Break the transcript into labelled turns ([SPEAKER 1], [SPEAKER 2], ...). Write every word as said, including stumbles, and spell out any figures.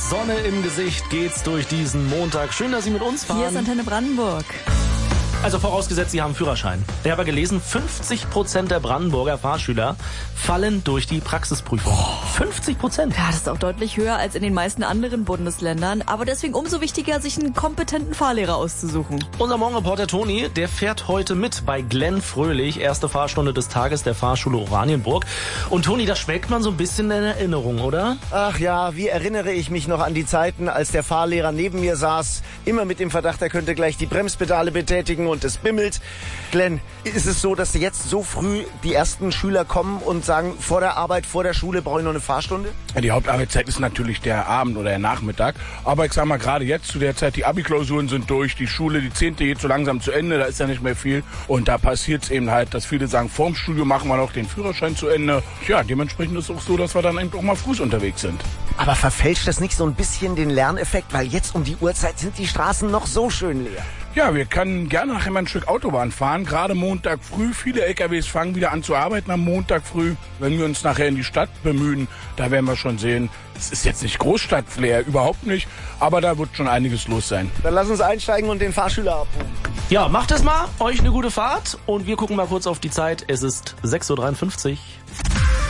[SPEAKER 1] Sonne im Gesicht geht's durch diesen Montag. Schön, dass Sie mit uns fahren.
[SPEAKER 2] Hier ist Antenne Brandenburg.
[SPEAKER 1] Also vorausgesetzt, Sie haben einen Führerschein. Ich habe gelesen, fünfzig Prozent der Brandenburger Fahrschüler fallen durch die Praxisprüfung. fünfzig Prozent?
[SPEAKER 2] Ja, das ist auch deutlich höher als in den meisten anderen Bundesländern. Aber deswegen umso wichtiger, sich einen kompetenten Fahrlehrer auszusuchen.
[SPEAKER 1] Unser Morgenreporter Toni, der fährt heute mit bei Glenn Fröhlich. Erste Fahrstunde des Tages der Fahrschule Oranienburg. Und Toni, das schwelgt man so ein bisschen in Erinnerung, oder?
[SPEAKER 3] Ach ja, wie erinnere ich mich noch an die Zeiten, als der Fahrlehrer neben mir saß, immer mit dem Verdacht, er könnte gleich die Bremspedale betätigen und es bimmelt. Glenn, ist es so, dass jetzt so früh die ersten Schüler kommen und sagen, vor der Arbeit, vor der Schule brauche ich noch eine Fahrstunde?
[SPEAKER 4] Ja, die Hauptarbeitszeit ist natürlich der Abend oder der Nachmittag. Aber ich sag mal, gerade jetzt zu der Zeit, die Abi-Klausuren sind durch, die Schule, die zehnte geht so langsam zu Ende, da ist ja nicht mehr viel. Und da passiert es eben halt, dass viele sagen, vorm Studium machen wir noch den Führerschein zu Ende. Ja, dementsprechend ist es auch so, dass wir dann eben auch mal früh unterwegs sind.
[SPEAKER 3] Aber verfälscht das nicht so ein bisschen den Lerneffekt? Weil jetzt um die Uhrzeit sind die Straßen noch so schön leer.
[SPEAKER 4] Ja, wir können gerne nachher mal ein Stück Autobahn fahren. Gerade Montag früh. Viele L K Ws fangen wieder an zu arbeiten am Montag früh. Wenn wir uns nachher in die Stadt bemühen, da werden wir schon sehen, es ist jetzt nicht Großstadtflair, überhaupt nicht. Aber da wird schon einiges los sein.
[SPEAKER 3] Dann lass uns einsteigen und den Fahrschüler abholen.
[SPEAKER 1] Ja, macht es mal. Euch eine gute Fahrt. Und wir gucken mal kurz auf die Zeit. Es ist sechs Uhr dreiundfünfzig.